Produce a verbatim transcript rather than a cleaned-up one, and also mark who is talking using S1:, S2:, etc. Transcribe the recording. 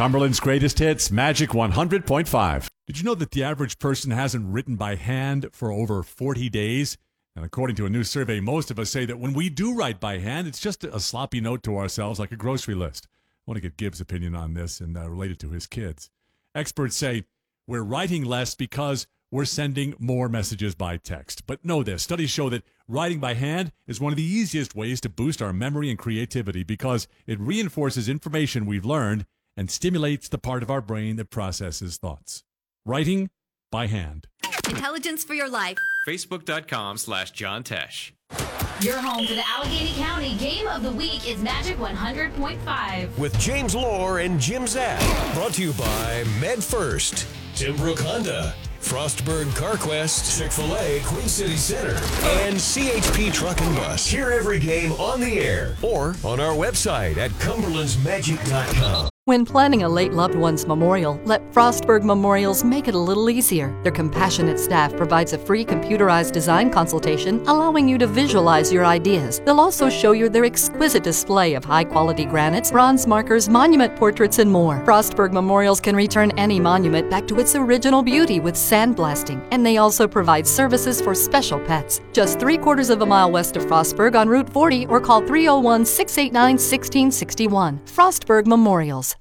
S1: Cumberland's greatest hits, Magic one hundred point five. Did you know that the average person hasn't written by hand for over forty days? And according to a new survey, most of us say that when we do write by hand, it's just a sloppy note to ourselves like a grocery list. I want to get Gibbs' opinion on this and uh, relate it to his kids. Experts say we're writing less because we're sending more messages by text. But know this, studies show that writing by hand is one of the easiest ways to boost our memory and creativity because it reinforces information we've learned and stimulates the part of our brain that processes thoughts. Writing by hand.
S2: Intelligence for your life.
S3: Facebook.com slash John Tesh.
S4: Your home for the Allegheny County Game of the Week is Magic one hundred point five.
S5: With James Lohr and Jim Zapp. Brought to you by MedFirst, Timbrook Honda, Frostburg CarQuest, Chick-fil-A Queen City Center, and C H P Truck and Bus. Hear every game on the air or on our website at cumberlands magic dot com.
S6: When planning a late loved one's memorial, let Frostburg Memorials make it a little easier. Their compassionate staff provides a free computerized design consultation, allowing you to visualize your ideas. They'll also show you their exquisite display of high-quality granites, bronze markers, monument portraits, and more. Frostburg Memorials can return any monument back to its original beauty with sandblasting, and they also provide services for special pets. Just three quarters of a mile west of Frostburg on Route forty, or call three oh one, six eight nine, one six six one. Frostburg Memorials.